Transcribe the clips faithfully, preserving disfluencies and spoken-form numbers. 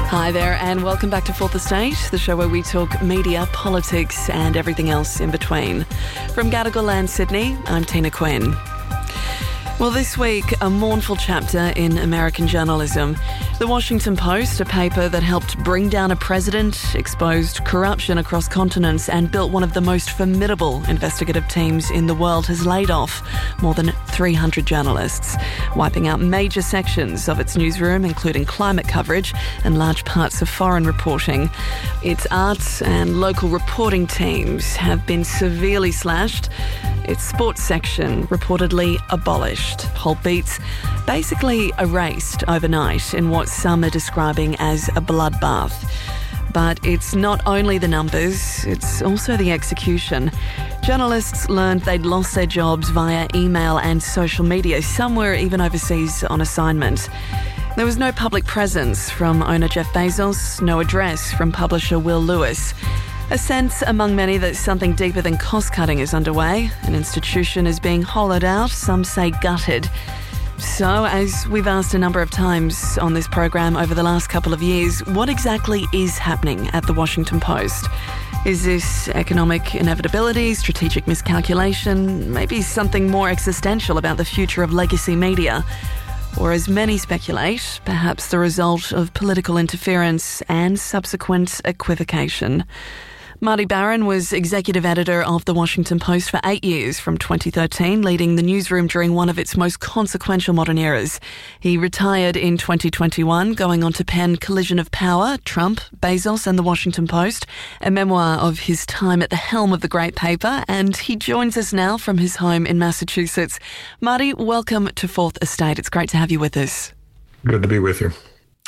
Hi there and welcome back to Fourth Estate, the show where we talk media, politics and everything else in between. From Gadigal Land, Sydney, I'm Tina Quinn. Well, this week, a mournful chapter in American journalism. The Washington Post, a paper that helped bring down a president, exposed corruption across continents and built one of the most formidable investigative teams in the world, has laid off more than three hundred journalists, wiping out major sections of its newsroom, including climate coverage and large parts of foreign reporting. Its arts and local reporting teams have been severely slashed. Its sports section reportedly abolished. Whole beats basically erased overnight in what some are describing as a bloodbath. But it's not only the numbers, it's also the execution. Journalists learned they'd lost their jobs via email and social media. Some were even overseas on assignment. There was no public presence from owner Jeff Bezos, no address from publisher Will Lewis. A sense among many that something deeper than cost-cutting is underway. An institution is being hollowed out, some say gutted. So, as we've asked a number of times on this program over the last couple of years, what exactly is happening at the Washington Post? Is this economic inevitability, strategic miscalculation, maybe something more existential about the future of legacy media? Or, as many speculate, perhaps the result of political interference and subsequent equivocation? Marty Baron was executive editor of The Washington Post for eight years from twenty thirteen, leading the newsroom during one of its most consequential modern eras. He retired in twenty twenty-one, going on to pen Collision of Power, Trump, Bezos and The Washington Post, a memoir of his time at the helm of the great paper, and he joins us now from his home in Massachusetts. Marty, welcome to Fourth Estate. It's great to have you with us. Good to be with you.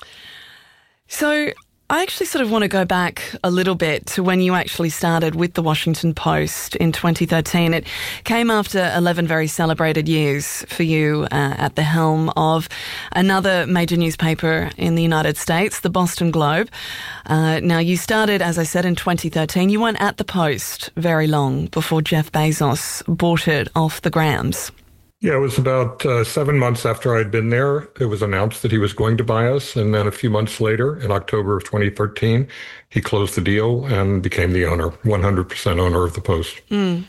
So, I actually sort of want to go back a little bit to when you actually started with the Washington Post in twenty thirteen. It came after eleven very celebrated years for you uh, at the helm of another major newspaper in the United States, the Boston Globe. Uh, now, you started, as I said, in twenty thirteen. You weren't at the Post very long before Jeff Bezos bought it off the Grahams. Yeah, it was about uh, seven months after I'd been there. It was announced that he was going to buy us. And then a few months later, in October of twenty thirteen, he closed the deal and became the owner, one hundred percent owner of the Post. Mm.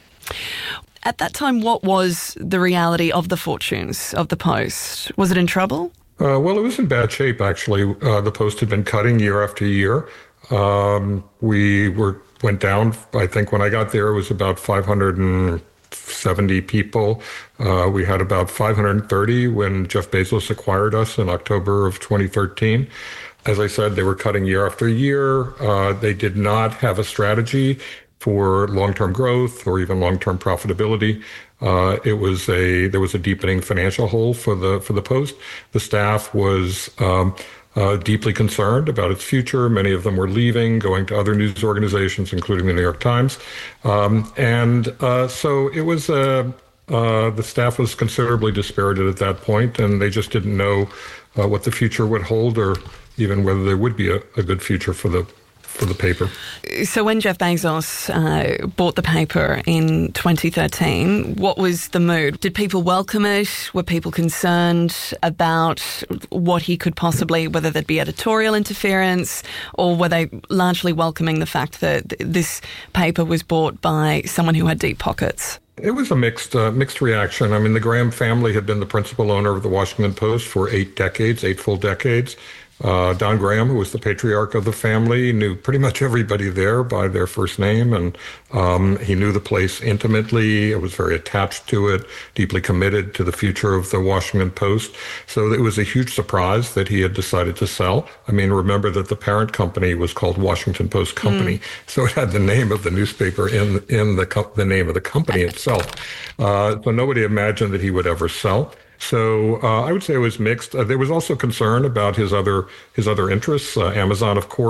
At that time, what was the reality of the fortunes of the Post? Was it in trouble? Uh, well, it was in bad shape, actually. Uh, the Post had been cutting year after year. Um, we were went down, I think when I got there, it was about five hundred seventy people. Uh, we had about five hundred thirty when Jeff Bezos acquired us in October of twenty thirteen. As I said, they were cutting year after year. Uh, they did not have a strategy for long-term growth or even long-term profitability. Uh, it was a there was a deepening financial hole for the for the Post. The staff was um, Uh, deeply concerned about its future. Many of them were leaving, going to other news organizations, including the New York Times. Um, and uh, so it was, uh, uh, the staff was considerably dispirited at that point, and they just didn't know uh, what the future would hold or even whether there would be a, a good future for the for the paper. So when Jeff Bezos uh, bought the paper in twenty thirteen, what was the mood? Did people welcome it? Were people concerned about what he could possibly, whether there'd be editorial interference, or were they largely welcoming the fact that this paper was bought by someone who had deep pockets? It was a mixed uh, mixed reaction. I mean, the Graham family had been the principal owner of the Washington Post for eight decades, eight full decades. Uh, Don Graham, who was the patriarch of the family, knew pretty much everybody there by their first name, and um, he knew the place intimately. It was very attached to it, deeply committed to the future of the Washington Post. So it was a huge surprise that he had decided to sell. I mean, remember that the parent company was called Washington Post Company, mm. so it had the name of the newspaper in in the co- the name of the company itself. Uh, so nobody imagined that he would ever sell. So uh, I would say it was mixed. Uh, there was also concern about his other his other interests. Uh, Amazon, of course,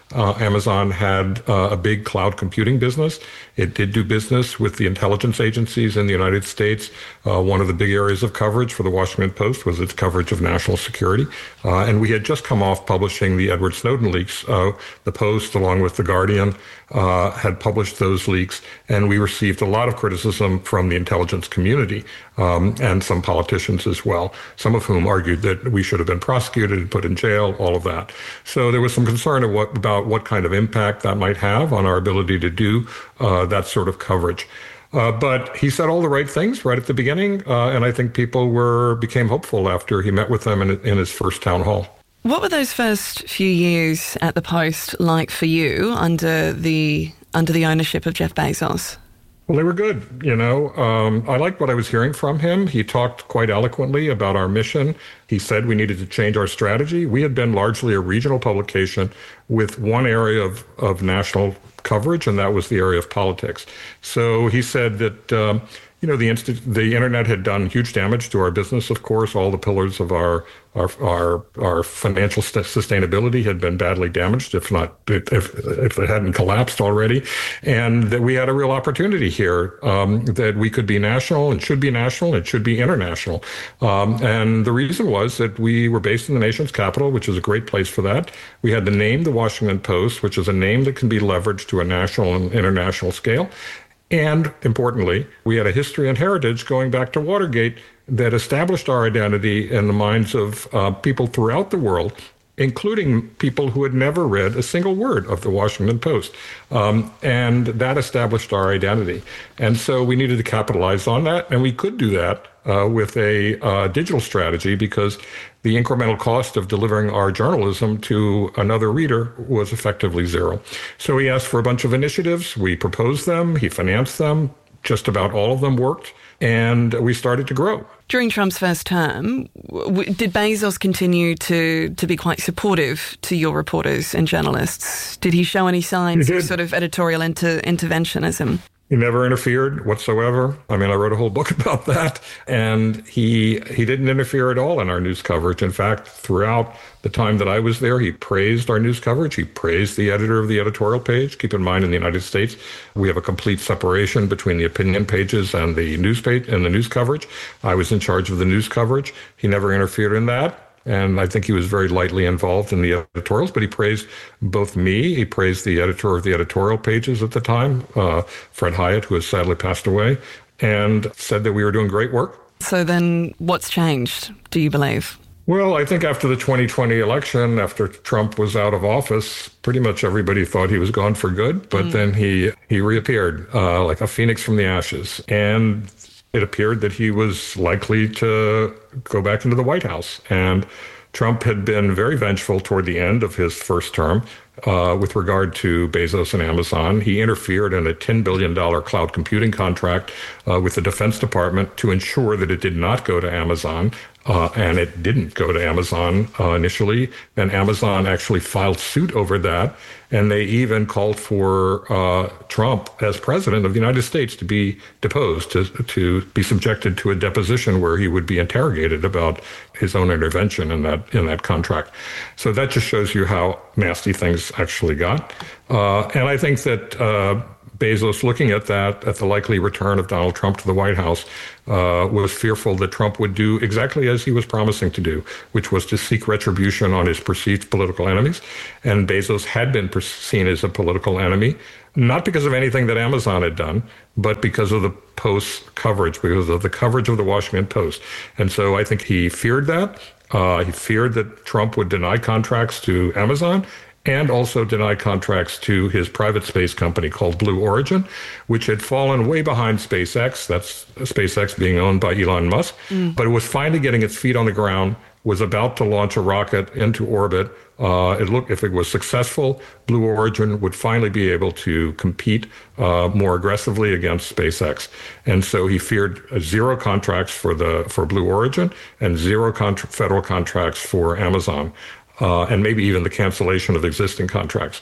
Uh, Amazon had uh, a big cloud computing business. It did do business with the intelligence agencies in the United States. Uh, one of the big areas of coverage for the Washington Post was its coverage of national security. Uh, and we had just come off publishing the Edward Snowden leaks. Uh, the Post, along with The Guardian, uh, had published those leaks, and we received a lot of criticism from the intelligence community um, and some politicians as well, some of whom argued that we should have been prosecuted and put in jail, all of that. So there was some concern of what, about what kind of impact that might have on our ability to do uh, that sort of coverage. Uh, but he said all the right things right at the beginning, uh, and I think people were became hopeful after he met with them in, in his first town hall. What were those first few years at the Post like for you under the under the ownership of Jeff Bezos? Well, they were good. You know, um, I liked what I was hearing from him. He talked quite eloquently about our mission. He said we needed to change our strategy. We had been largely a regional publication with one area of, of national coverage, and that was the area of politics. So he said that, um, you know, the inst- the internet had done huge damage to our business. Of course, all the pillars of our our our, our financial st- sustainability had been badly damaged, if not if if it hadn't collapsed already, and that we had a real opportunity here, um, that we could be national and should be national and should be international. Um, and the reason was that we were based in the nation's capital, which is a great place for that. We had the name, the Washington Post, which is a name that can be leveraged to a national and international scale. And importantly, we had a history and heritage going back to Watergate that established our identity in the minds of uh, people throughout the world, including people who had never read a single word of the Washington Post. Um, and that established our identity. And so we needed to capitalize on that, and we could do that uh, with a uh, digital strategy, because the incremental cost of delivering our journalism to another reader was effectively zero. So he asked for a bunch of initiatives. We proposed them. He financed them. Just about all of them worked. And we started to grow. During Trump's first term, w- did Bezos continue to, to be quite supportive to your reporters and journalists? Did he show any signs of sort of editorial inter- interventionism? He never interfered whatsoever. I mean, I wrote a whole book about that, and he he didn't interfere at all in our news coverage. In fact, throughout the time that I was there, he praised our news coverage. He praised the editor of the editorial page. Keep in mind, in the United States, we have a complete separation between the opinion pages and the news page and the news coverage. I was in charge of the news coverage. He never interfered in that. And I think he was very lightly involved in the editorials, but he praised both me. He praised the editor of the editorial pages at the time, uh, Fred Hyatt, who has sadly passed away, and said that we were doing great work. So then what's changed, do you believe? Well, I think after the twenty twenty election, after Trump was out of office, pretty much everybody thought he was gone for good. But mm. then he, he reappeared uh, like a phoenix from the ashes. And it appeared that he was likely to go back into the White House. And Trump had been very vengeful toward the end of his first term uh, with regard to Bezos and Amazon. He interfered in a ten billion dollars cloud computing contract uh, with the Defense Department to ensure that it did not go to Amazon. Uh, and it didn't go to Amazon uh, initially. And Amazon actually filed suit over that. And they even called for uh, Trump as president of the United States to be deposed, to, to be subjected to a deposition where he would be interrogated about his own intervention in that in that contract. So that just shows you how nasty things actually got. Uh, and I think that uh, Bezos, looking at that, at the likely return of Donald Trump to the White House, uh, was fearful that Trump would do exactly as he was promising to do, which was to seek retribution on his perceived political enemies. And Bezos had been seen as a political enemy, not because of anything that Amazon had done, but because of the Post's coverage, because of the coverage of the Washington Post. And so I think he feared that. Uh, he feared that Trump would deny contracts to Amazon, and also deny contracts to his private space company called Blue Origin, which had fallen way behind SpaceX. That's SpaceX being owned by Elon Musk. Mm. But it was finally getting its feet on the ground, was about to launch a rocket into orbit. Uh, it looked, if it was successful, Blue Origin would finally be able to compete uh, more aggressively against SpaceX. And so he feared uh, zero contracts for the for Blue Origin and zero contra- federal contracts for Amazon. Uh, and maybe even the cancellation of existing contracts.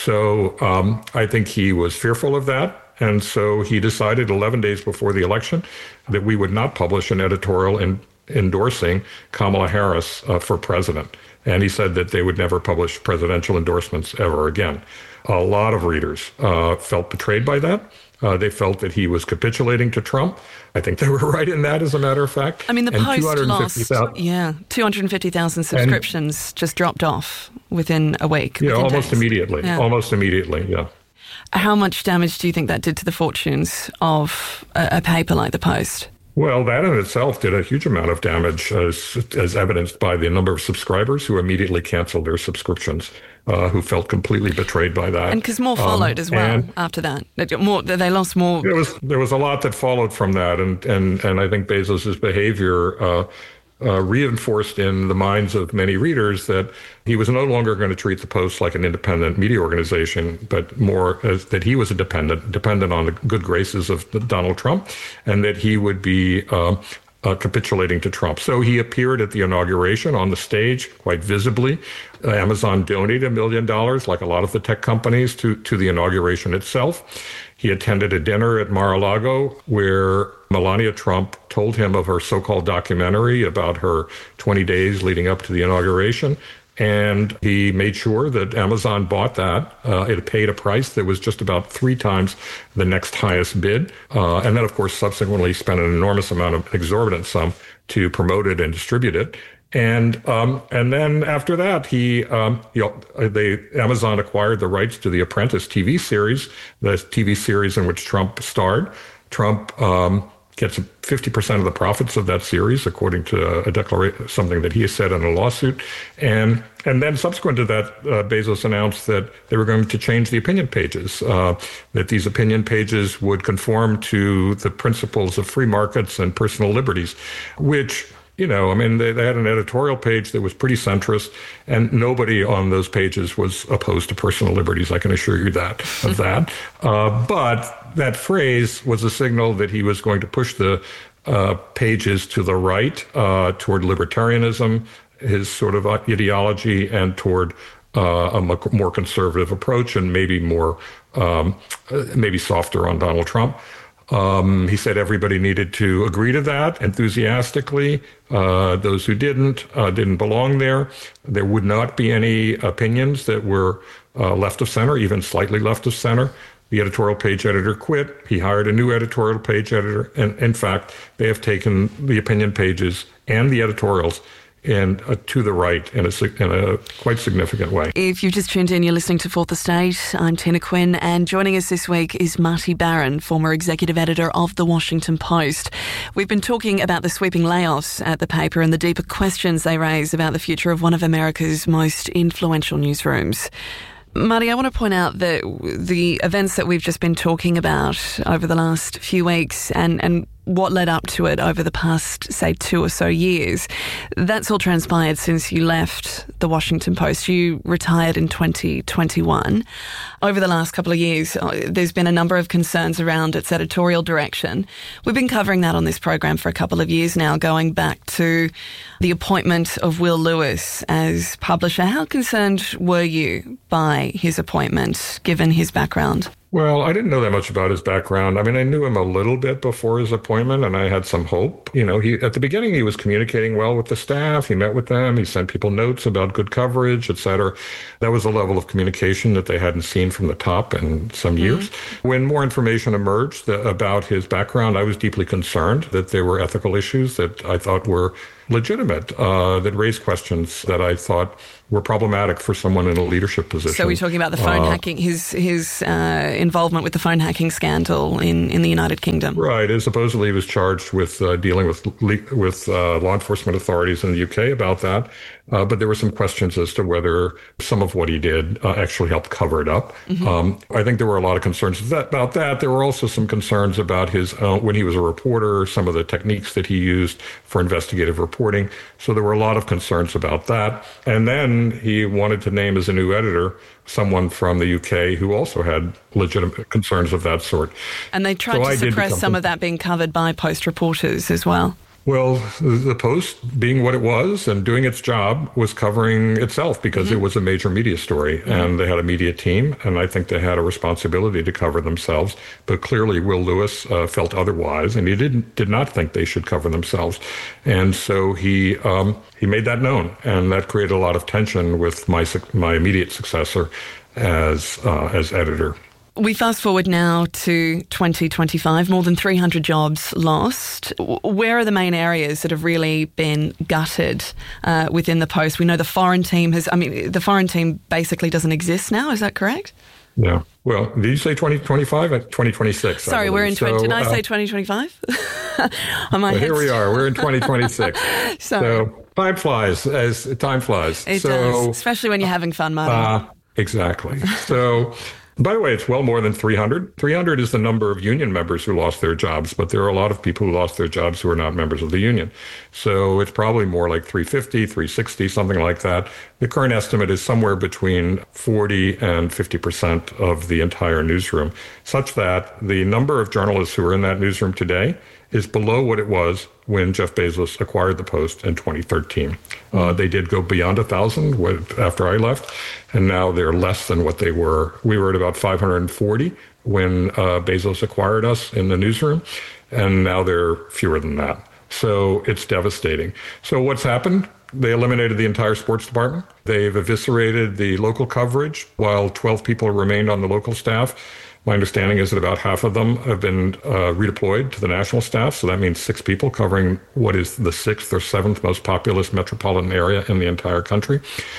So um, I think he was fearful of that. And so he decided eleven days before the election that we would not publish an editorial in endorsing Kamala Harris uh, for president. And he said that they would never publish presidential endorsements ever again. A lot of readers uh, felt betrayed by that. Uh, they felt that he was capitulating to Trump. I think they were right in that, as a matter of fact. I mean, the and Post lost, yeah, two hundred fifty thousand subscriptions and, just dropped off within a week. Yeah, almost days. immediately. Yeah. Almost immediately, yeah. How much damage do you think that did to the fortunes of a, a paper like the Post? Well, that in itself did a huge amount of damage, as, as evidenced by the number of subscribers who immediately canceled their subscriptions, uh, who felt completely betrayed by that. And because more followed um, as well after that. More, they lost more. There was, there was a lot that followed from that. And, and, and I think Bezos's behavior uh, uh, reinforced in the minds of many readers that he was no longer going to treat the Post like an independent media organization, but more as that he was a dependent, dependent on the good graces of Donald Trump, and that he would be uh, uh, capitulating to Trump. So he appeared at the inauguration on the stage quite visibly. Uh, Amazon donated a million dollars, like a lot of the tech companies, to, to the inauguration itself. He attended a dinner at Mar-a-Lago where Melania Trump told him of her so-called documentary about her twenty days leading up to the inauguration. And he made sure that Amazon bought that. Uh, it paid a price that was just about three times the next highest bid. Uh, and then, of course, subsequently spent an enormous amount of exorbitant sum to promote it and distribute it. And um, and then after that, he um, you know, they Amazon acquired the rights to the Apprentice T V series, the T V series in which Trump starred. Trump um, gets fifty percent of the profits of that series, according to a declaration, something that he has said in a lawsuit. And and then subsequent to that, uh, Bezos announced that they were going to change the opinion pages, uh, that these opinion pages would conform to the principles of free markets and personal liberties, which, you know, I mean, they, they had an editorial page that was pretty centrist, and nobody on those pages was opposed to personal liberties. I can assure you that of that. Uh, but that phrase was a signal that he was going to push the uh, pages to the right, uh, toward libertarianism, his sort of ideology, and toward uh, a more conservative approach, and maybe more, um, maybe softer on Donald Trump. Um, he said everybody needed to agree to that enthusiastically. Uh, those who didn't, uh, didn't belong there. There would not be any opinions that were uh, left of center, even slightly left of center. The editorial page editor quit. He hired a new editorial page editor. And in fact, they have taken the opinion pages and the editorials and uh, to the right in a, in a quite significant way. If you've just tuned in, you're listening to Fourth Estate. I'm Tina Quinn, and joining us this week is Marty Baron, former executive editor of The Washington Post. We've been talking about the sweeping layoffs at the paper and the deeper questions they raise about the future of one of America's most influential newsrooms. Marty, I want to point out that the events that we've just been talking about over the last few weeks and, and what led up to it over the past, say, two or so years, that's all transpired since you left The Washington Post. You retired in twenty twenty-one. Over the last couple of years, there's been a number of concerns around its editorial direction. We've been covering that on this program for a couple of years now, going back to the appointment of Will Lewis as publisher. How concerned were you by his appointment, given his background? Well, I didn't know that much about his background. I mean, I knew him a little bit before his appointment, and I had some hope. You know, he at the beginning, he was communicating well with the staff. He met with them. He sent people notes about good coverage, et cetera. That was a level of communication that they hadn't seen from the top in some mm-hmm. years. When more information emerged about his background, I was deeply concerned that there were ethical issues that I thought were legitimate, uh, that raised questions that I thought were problematic for someone in a leadership position. So we're talking about the phone uh, hacking, his his uh, involvement with the phone hacking scandal in, in the United Kingdom. Right. And supposedly he was charged with uh, dealing with le- with uh, law enforcement authorities in the U K about that. Uh, but there were some questions as to whether some of what he did uh, actually helped cover it up. Mm-hmm. Um, I think there were a lot of concerns that, about that. There were also some concerns about his, uh, when he was a reporter, some of the techniques that he used for investigative reporting. So there were a lot of concerns about that. And then he wanted to name as a new editor someone from the U K who also had legitimate concerns of that sort. And they tried so to I suppress some of that being covered by Post reporters as well. Well, the Post, being what it was and doing its job, was covering itself because mm-hmm. it was a major media story. Mm-hmm. And they had a media team, and I think they had a responsibility to cover themselves. But clearly, Will Lewis uh, felt otherwise, and he didn't did not think they should cover themselves. And so he um, he made that known, and that created a lot of tension with my my immediate successor as uh, as editor. We fast forward now to twenty twenty-five, more than three hundred jobs lost. Where are the main areas that have really been gutted uh, within the Post? We know the foreign team has, I mean, the foreign team basically doesn't exist now, is that correct? Yeah. Well, did you say twenty twenty-five? twenty twenty-six. Sorry, we're in, twenty, so, did I uh, say twenty twenty-five? well, here we are, we're in twenty twenty-six. So time flies, as time flies. It so, does, especially when you're having fun, Martin. Uh, exactly. So... By the way, it's well more than three hundred. three hundred is the number of union members who lost their jobs, but there are a lot of people who lost their jobs who are not members of the union. So it's probably more like three fifty, three sixty, something like that. The current estimate is somewhere between forty and fifty percent of the entire newsroom, such that the number of journalists who are in that newsroom today is below what it was when Jeff Bezos acquired the Post in twenty thirteen. Uh, they did go beyond one thousand after I left, and now they're less than what they were. We were at about five hundred forty when uh, Bezos acquired us in the newsroom, and now they're fewer than that. So it's devastating. So what's happened? They eliminated the entire sports department. They've eviscerated the local coverage while twelve people remained on the local staff. My understanding is that about half of them have been uh, redeployed to the national staff. So that means six people covering what is the sixth or seventh most populous metropolitan area in the entire country.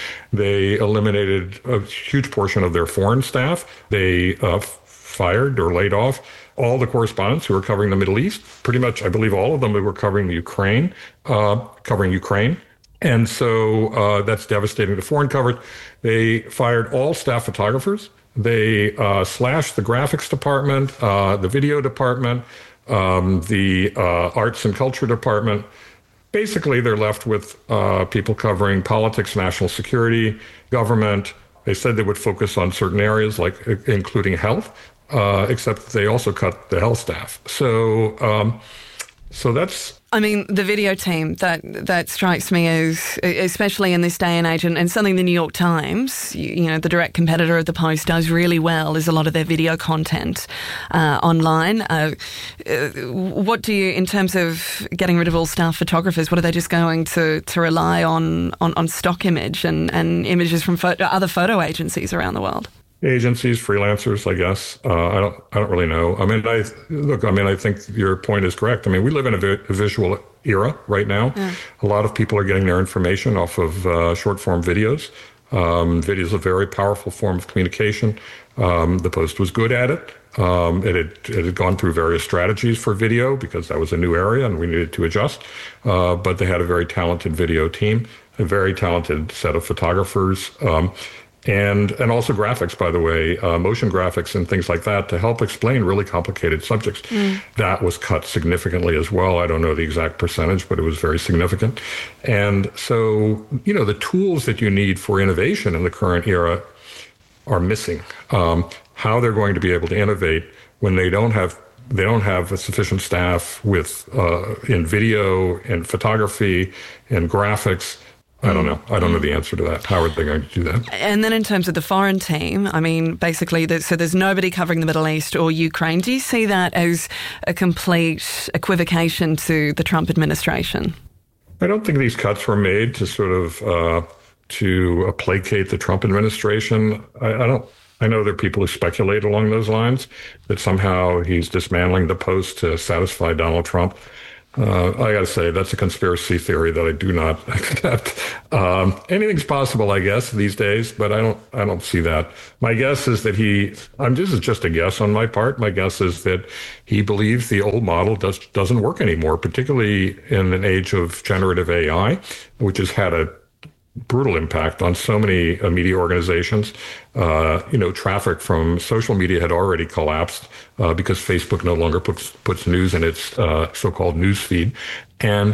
They eliminated a huge portion of their foreign staff. They uh, fired or laid off all the correspondents who were covering the Middle East. Pretty much, I believe all of them who were covering the Ukraine, uh, covering Ukraine. And so uh, that's devastating to foreign coverage. They fired all staff photographers. They uh, slashed the graphics department, uh, the video department, um, the uh, arts and culture department. Basically, they're left with uh, people covering politics, national security, government. They said they would focus on certain areas, like including health, uh, except they also cut the health staff. So, um, so that's... I mean, the video team, that that strikes me as, especially in this day and age, and, and something the New York Times, you, you know, the direct competitor of the Post, does really well is a lot of their video content uh, online. Uh, uh, what do you, in terms of getting rid of all staff photographers, what are they just going to, to rely on, on, on stock image and, and images from photo, other photo agencies around the world? Agencies, freelancers, I guess. Uh, I don't. I don't really know. I mean, I look. I mean, I think your point is correct. I mean, we live in a, vi- a visual era right now. Yeah. A lot of people are getting their information off of uh, short form videos. Um, video is a very powerful form of communication. Um, the Post was good at it. Um, it had it had gone through various strategies for video because that was a new area and we needed to adjust. Uh, but they had a very talented video team, a very talented set of photographers. Um, And and also graphics, by the way, uh, motion graphics and things like that to help explain really complicated subjects. Mm. That was cut significantly as well. I don't know the exact percentage, but it was very significant. And so, you know, the tools that you need for innovation in the current era are missing. Um, how they're going to be able to innovate when they don't have they don't have a sufficient staff with uh, in video and photography and graphics. I don't know. I don't know the answer to that. How are they going to do that? And then in terms of the foreign team, I mean, basically, the, so there's nobody covering the Middle East or Ukraine. Do you see that as a complete equivocation to the Trump administration? I don't think these cuts were made to sort of uh, to uh, placate the Trump administration. I, I don't. I know there are people who speculate along those lines that somehow he's dismantling the Post to satisfy Donald Trump. Uh, I got to say, that's a conspiracy theory that I do not accept. Um, anything's possible, I guess, these days, but I don't. I don't see that. My guess is that he. I'm. This is just a guess on my part. My guess is that he believes the old model does doesn't work anymore, particularly in an age of generative A I, which has had a brutal impact on so many uh, media organizations. Uh, you know, traffic from social media had already collapsed uh, because Facebook no longer puts puts news in its uh, so-called news feed. And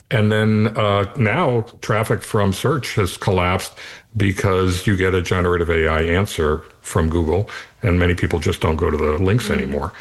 And then uh, now traffic from search has collapsed because you get a generative A I answer from Google, and many people just don't go to the links mm-hmm. anymore.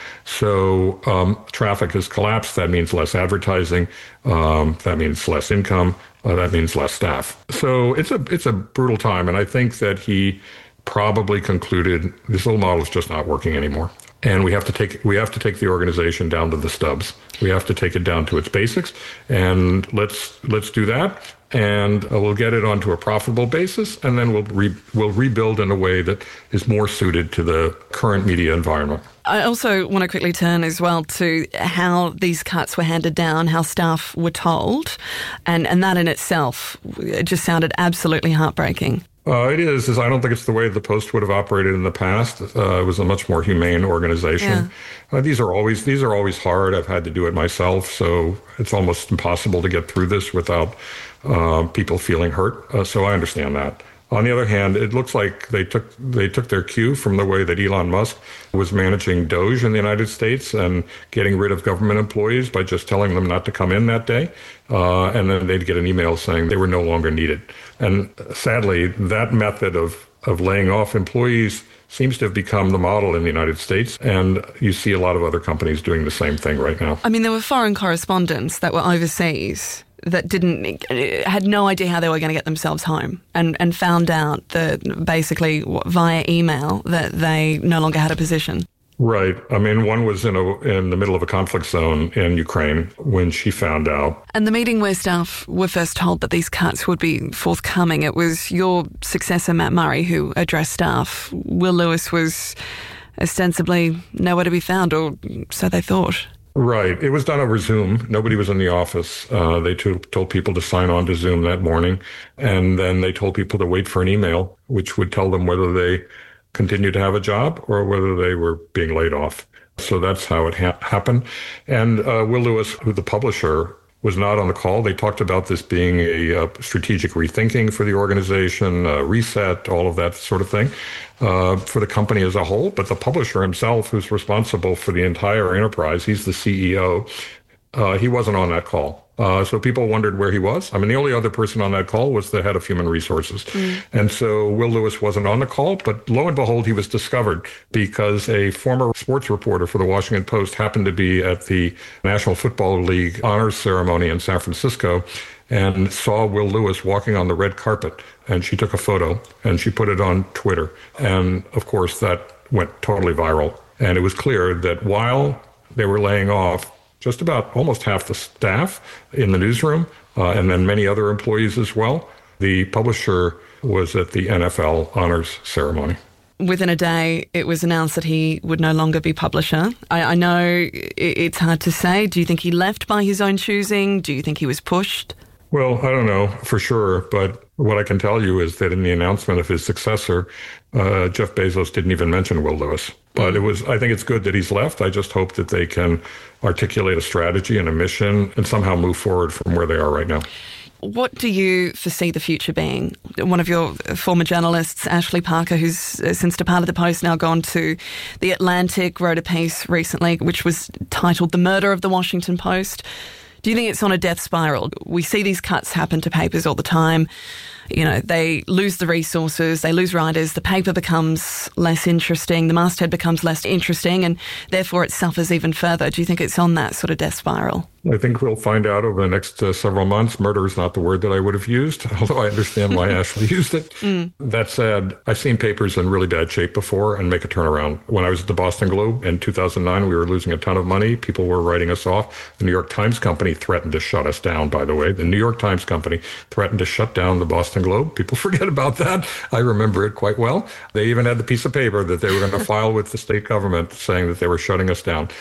So um, traffic has collapsed. That means less advertising. Um, that means less income. Uh, that means less staff. So it's a it's a brutal time, and I think that he probably concluded this old model is just not working anymore. And we have to take we have to take the organization down to the stubs. We have to take it down to its basics, and let's let's do that. And uh, we'll get it onto a profitable basis, and then we'll re, we'll rebuild in a way that is more suited to the current media environment. I also want to quickly turn as well to how these cuts were handed down, how staff were told, and and that in itself it just sounded absolutely heartbreaking. Uh, it is. is. I don't think it's the way the Post would have operated in the past. Uh, it was a much more humane organization. Yeah. Uh, these are always these are always hard. I've had to do it myself, so it's almost impossible to get through this without uh, people feeling hurt. Uh, so I understand that. On the other hand, it looks like they took they took their cue from the way that Elon Musk was managing Doge in the United States and getting rid of government employees by just telling them not to come in that day. Uh, and then they'd get an email saying they were no longer needed. And sadly, that method of, of laying off employees seems to have become the model in the United States. And you see a lot of other companies doing the same thing right now. I mean, there were foreign correspondents that were overseas that didn't, had no idea how they were going to get themselves home, and, and found out that basically via email that they no longer had a position. Right. I mean, one was in a in the middle of a conflict zone in Ukraine when she found out. And the meeting where staff were first told that these cuts would be forthcoming, it was your successor, Matt Murray, who addressed staff. Will Lewis was ostensibly nowhere to be found, or so they thought. Right. It was done over Zoom. Nobody was in the office. Uh, they t- told people to sign on to Zoom that morning. And then they told people to wait for an email, which would tell them whether they continued to have a job or whether they were being laid off. So that's how it ha- happened. And uh, Will Lewis, who the publisher, was not on the call. They talked about this being a uh, strategic rethinking for the organization, uh, reset, all of that sort of thing uh, for the company as a whole. But the publisher himself, who's responsible for the entire enterprise, he's the C E O, uh, he wasn't on that call. Uh, so people wondered where he was. I mean, the only other person on that call was the head of human resources. Mm. And so Will Lewis wasn't on the call, but lo and behold, he was discovered because a former sports reporter for the Washington Post happened to be at the National Football League honors ceremony in San Francisco and saw Will Lewis walking on the red carpet. And she took a photo and she put it on Twitter. And of course, that went totally viral. And it was clear that while they were laying off just about almost half the staff in the newsroom, uh, and then many other employees as well, the publisher was at the N F L honors ceremony. Within a day, it was announced that he would no longer be publisher. I, I know it's hard to say. Do you think he left by his own choosing? Do you think he was pushed? Well, I don't know for sure, but what I can tell you is that in the announcement of his successor, uh, Jeff Bezos didn't even mention Will Lewis. But it was, I think it's good that he's left. I just hope that they can articulate a strategy and a mission and somehow move forward from where they are right now. What do you foresee the future being? One of your former journalists, Ashley Parker, who's since departed the Post, now gone to The Atlantic, wrote a piece recently which was titled "The Murder of the Washington Post." Do you think it's on a death spiral? We see these cuts happen to papers all the time. You know, they lose the resources, they lose writers, the paper becomes less interesting, the masthead becomes less interesting, and therefore it suffers even further. Do you think it's on that sort of death spiral? I think we'll find out over the next uh, several months. Murder is not the word that I would have used, although I understand why Ashley used it. Mm. That said, I've seen papers in really bad shape before and make a turnaround. When I was at the Boston Globe in two thousand nine, we were losing a ton of money. People were writing us off. The New York Times Company threatened to shut us down, by the way. The New York Times Company threatened to shut down the Boston Globe. People forget about that. I remember it quite well. They even had the piece of paper that they were going to file with the state government saying that they were shutting us down.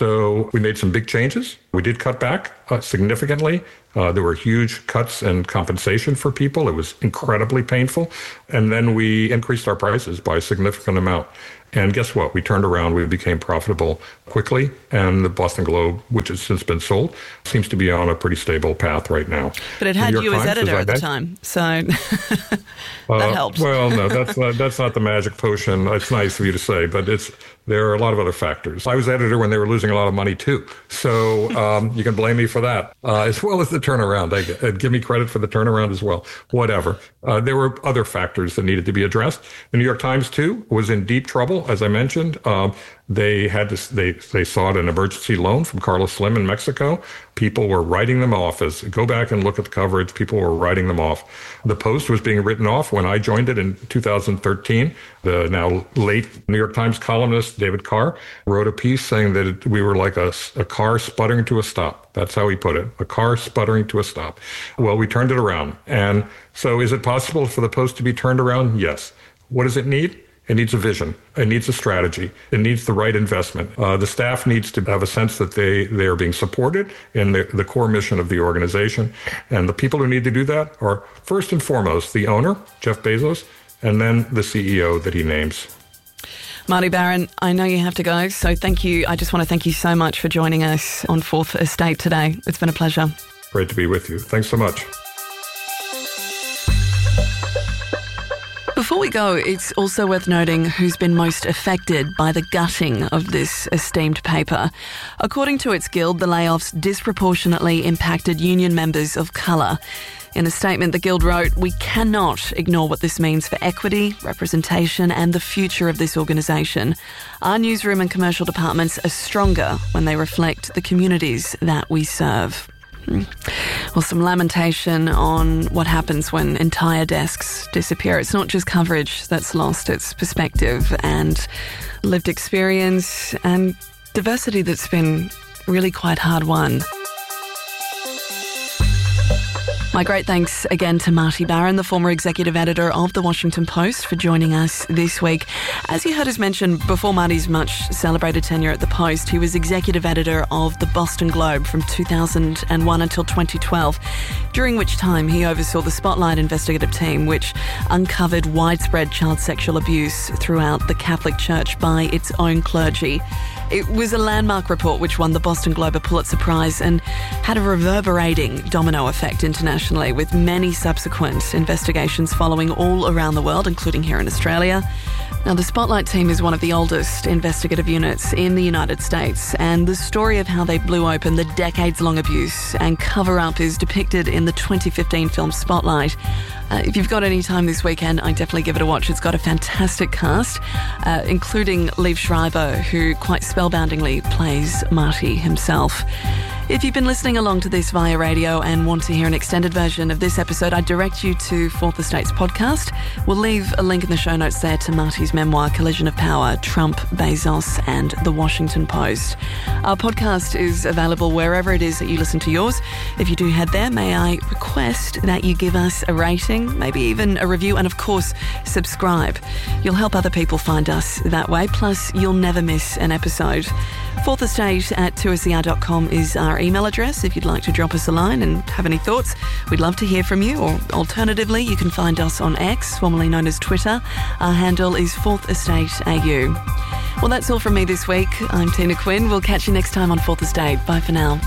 So we made some big changes. We did cut back uh, significantly. Uh, there were huge cuts in compensation for people. It was incredibly painful. And then we increased our prices by a significant amount. And guess what? We turned around. We became profitable quickly. And the Boston Globe, which has since been sold, seems to be on a pretty stable path right now. But it had you as editor at the time, so that uh, helped. Well, no, that's not, that's not the magic potion. It's nice of you to say, but it's there are a lot of other factors. I was editor when they were losing a lot of money, too. So um, you can blame me for for that, uh, as well as the turnaround. I, uh, give me credit for the turnaround as well. Whatever. Uh, there were other factors that needed to be addressed. The New York Times, too, was in deep trouble, as I mentioned. Um, They had to, they, they sought an emergency loan from Carlos Slim in Mexico. People were writing them off. As go back and look at the coverage, people were writing them off. The Post was being written off when I joined it in two thousand thirteen. The now late New York Times columnist David Carr wrote a piece saying that it, we were like a, a car sputtering to a stop. That's how he put it, a car sputtering to a stop. Well, we turned it around. And so is it possible for the Post to be turned around? Yes. What does it need? It needs a vision. It needs a strategy. It needs the right investment. Uh, the staff needs to have a sense that they, they are being supported in the, the core mission of the organization. And the people who need to do that are, first and foremost, the owner, Jeff Bezos, and then the C E O that he names. Marty Baron, I know you have to go, so thank you. I just want to thank you so much for joining us on Fourth Estate today. It's been a pleasure. Great to be with you. Thanks so much. Before we go, it's also worth noting who's been most affected by the gutting of this esteemed paper. According to its guild, the layoffs disproportionately impacted union members of colour. In a statement, the guild wrote, "We cannot ignore what this means for equity, representation and the future of this organisation. Our newsroom and commercial departments are stronger when they reflect the communities that we serve." Well, some lamentation on what happens when entire desks disappear. It's not just coverage that's lost, it's perspective and lived experience and diversity that's been really quite hard won. My great thanks again to Marty Baron, the former executive editor of The Washington Post, for joining us this week. As you heard us mention, before Marty's much celebrated tenure at the Post, he was executive editor of the Boston Globe from two thousand one until twenty twelve, during which time he oversaw the Spotlight investigative team, which uncovered widespread child sexual abuse throughout the Catholic Church by its own clergy. It was a landmark report which won the Boston Globe a Pulitzer Prize and had a reverberating domino effect internationally, with many subsequent investigations following all around the world, including here in Australia. Now, the Spotlight team is one of the oldest investigative units in the United States, and the story of how they blew open the decades-long abuse and cover-up is depicted in the twenty fifteen film Spotlight. Uh, if you've got any time this weekend, I'd definitely give it a watch. It's got a fantastic cast, uh, including Liev Schreiber, who quite spellboundingly plays Marty himself. If you've been listening along to this via radio and want to hear an extended version of this episode, I direct you to Fourth Estate's podcast. We'll leave a link in the show notes there to Marty's memoir, Collision of Power, Trump, Bezos and The Washington Post. Our podcast is available wherever it is that you listen to yours. If you do head there, may I request that you give us a rating, maybe even a review, and of course, subscribe. You'll help other people find us that way, plus you'll never miss an episode. Fourth Estate at two S E R dot com is our email address if you'd like to drop us a line and have any thoughts. We'd love to hear from you, or alternatively, you can find us on X, formerly known as Twitter. Our handle is Fourth Estate A U. Well, that's all from me this week. I'm Tina Quinn. We'll catch you next time on Fourth Estate. Bye for now.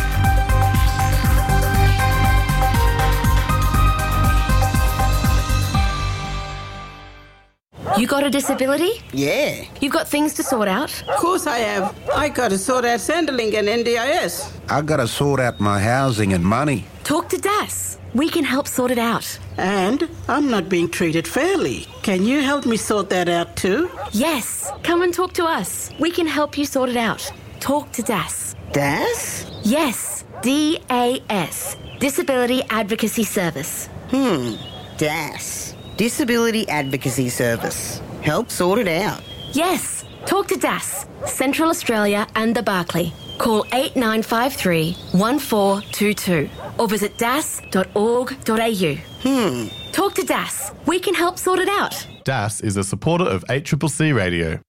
You got a disability? Yeah. You've got things to sort out? Of course I have. I got to sort out Centrelink and N D I S. I got to sort out my housing and money. Talk to D A S. We can help sort it out. And I'm not being treated fairly. Can you help me sort that out too? Yes. Come and talk to us. We can help you sort it out. Talk to D A S. D A S? Yes. D A S. Disability Advocacy Service. Hmm. D A S. Disability Advocacy Service. Help sort it out. Yes. Talk to D A S. Central Australia and the Barclay. Call eight nine five three, one four two two or visit das dot org dot a u. Hmm. Talk to D A S. We can help sort it out. D A S is a supporter of eight C C C Radio.